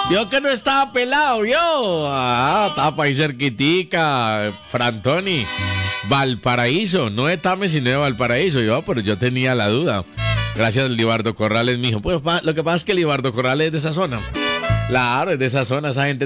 Yo que no estaba pelado, yo. Estaba ahí cerquitica, Frantoni. Valparaíso, no de Tame, sino de Valparaíso. Pero yo tenía la duda. Gracias al Libardo Corrales, mijo. Pues lo que pasa es que el Libardo Corrales es de esa zona. Claro, es de esa zona, esa gente